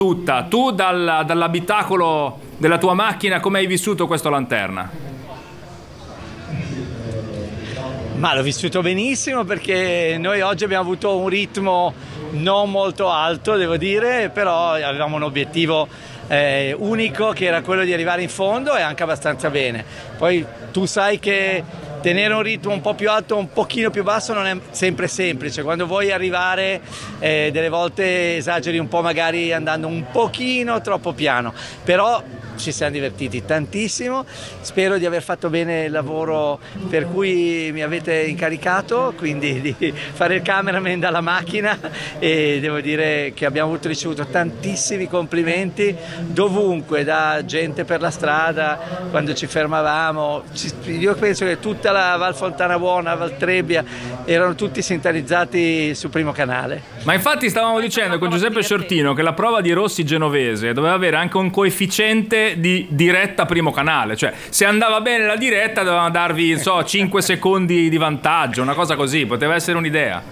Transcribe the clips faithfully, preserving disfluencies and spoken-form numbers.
Tutta. Tu dal, dall'abitacolo della tua macchina come hai vissuto questo Lanterna? Ma l'ho vissuto benissimo perché noi oggi abbiamo avuto un ritmo non molto alto, devo dire, però avevamo un obiettivo eh, unico che era quello di arrivare in fondo e anche abbastanza bene. Poi tu sai che tenere un ritmo un po' più alto, un pochino più basso non è sempre semplice. Quando vuoi arrivare eh, delle volte esageri un po', magari andando un pochino troppo piano, però ci siamo divertiti tantissimo. Spero di aver fatto bene il lavoro per cui mi avete incaricato, quindi di fare il cameraman dalla macchina, e devo dire che abbiamo avuto ricevuto tantissimi complimenti dovunque, da gente per la strada quando ci fermavamo. Io penso che tutta la Val Fontana Buona, Val Trebbia erano tutti sintonizzati su Primo Canale. Ma infatti stavamo dicendo con Giuseppe Sciortino che la prova di Rossi Genovese doveva avere anche un coefficiente di diretta Primo Canale, cioè se andava bene la diretta dovevano darvi, so, cinque secondi di vantaggio, una cosa così, poteva essere un'idea.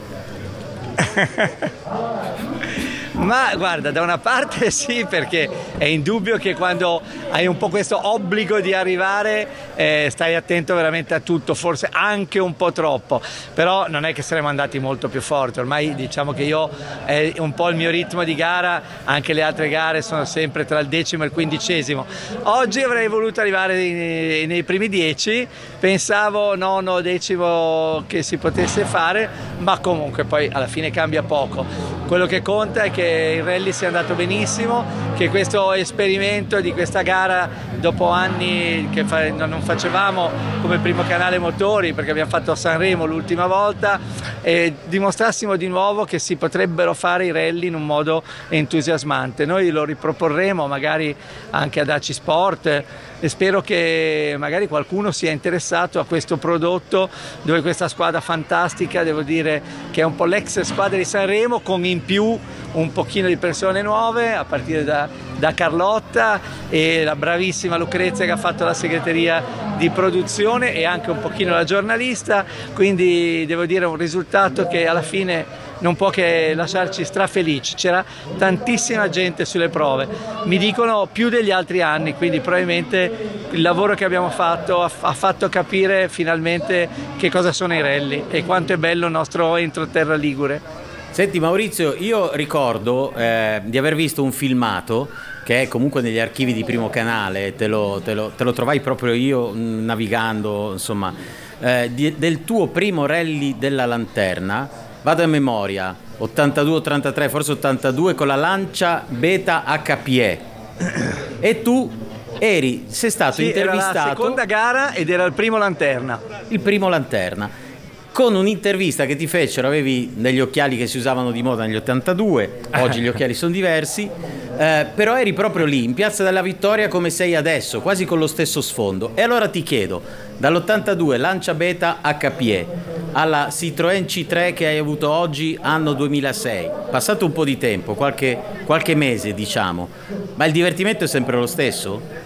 Ma guarda, da una parte sì, perché è indubbio che quando hai un po' questo obbligo di arrivare eh, stai attento veramente a tutto, forse anche un po' troppo, però non è che saremmo andati molto più forti. Ormai diciamo che io è un po' il mio ritmo di gara, anche le altre gare sono sempre tra il decimo e il quindicesimo. Oggi avrei voluto arrivare nei, nei primi dieci, pensavo nono, decimo che si potesse fare, ma comunque poi alla fine cambia poco. Quello che conta è che il rally sia andato benissimo, che questo esperimento di questa gara, dopo anni che fa, non facevamo come Primo Canale motori, perché abbiamo fatto a Sanremo l'ultima volta, e dimostrassimo di nuovo che si potrebbero fare i rally in un modo entusiasmante. Noi lo riproporremo magari anche ad A C I Sport, e spero che magari qualcuno sia interessato a questo prodotto, dove questa squadra fantastica, devo dire che è un po' l'ex squadra di Sanremo, con in più un pochino di persone nuove, a partire da, da Carlotta e la bravissima Lucrezia che ha fatto la segreteria di produzione e anche un pochino la giornalista, quindi devo dire un risultato che alla fine non può che lasciarci strafelici. C'era tantissima gente sulle prove, mi dicono più degli altri anni, quindi probabilmente il lavoro che abbiamo fatto ha, ha fatto capire finalmente che cosa sono i rally e quanto è bello il nostro entroterra ligure. Senti Maurizio, io ricordo eh, di aver visto un filmato che è comunque negli archivi di Primo Canale, te lo, te lo, te lo trovai proprio io navigando, insomma, eh, di, del tuo primo rally della Lanterna. Vado a memoria, ottantadue ottantatré, forse ottantadue, con la Lancia Beta H P E. E tu eri, sei stato sì, intervistato. Era la seconda gara ed era il primo Lanterna. Il primo Lanterna. Con un'intervista che ti fecero, avevi degli occhiali che si usavano di moda negli ottantadue, oggi gli occhiali sono diversi, eh, però eri proprio lì, in Piazza della Vittoria come sei adesso, quasi con lo stesso sfondo. E allora ti chiedo, dall'ottantadue Lancia Beta H P E alla Citroën C tre che hai avuto oggi, anno duemilasei, passato un po' di tempo, qualche, qualche mese diciamo, ma il divertimento è sempre lo stesso?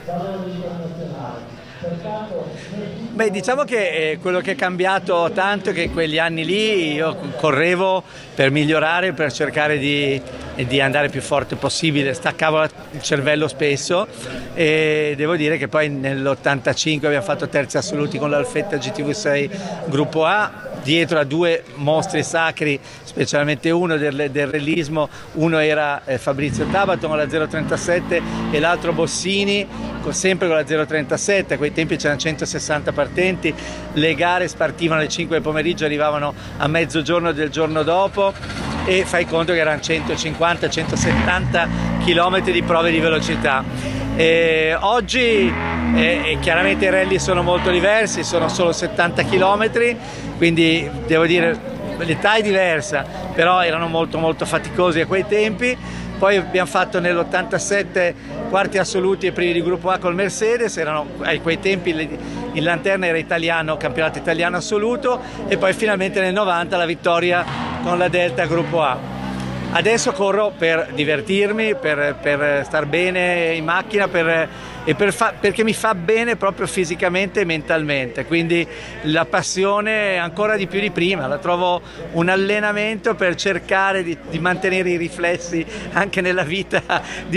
Beh, diciamo che eh, quello che è cambiato tanto è che in quegli anni lì io correvo per migliorare, per cercare di, di andare più forte possibile, staccavo il cervello spesso, e devo dire che poi nell'ottantacinque abbiamo fatto terzi assoluti con l'Alfetta G T V sei Gruppo A, dietro a due mostri sacri, specialmente uno del, del realismo. Uno era eh, Fabrizio Tabato con la zero trentasette e l'altro Bossini con, sempre con la zero trentasette. A quei tempi c'erano centosessanta partenti, le gare spartivano alle cinque del pomeriggio, arrivavano a mezzogiorno del giorno dopo, e fai conto che erano centocinquanta centosettanta chilometri di prove di velocità. E oggi eh, chiaramente i rally sono molto diversi, sono solo settanta chilometri, quindi devo dire l'età è diversa, però erano molto molto faticosi a quei tempi. Poi abbiamo fatto nell'ottantasette quarti assoluti e primi di gruppo A col Mercedes, erano a quei tempi il Lanterna era italiano, campionato italiano assoluto, e poi finalmente nel novanta la vittoria con la Delta gruppo A. Adesso corro per divertirmi, per, per star bene in macchina, per, e per fa, perché mi fa bene proprio fisicamente e mentalmente, quindi la passione ancora di più di prima, la trovo un allenamento per cercare di, di mantenere i riflessi anche nella vita di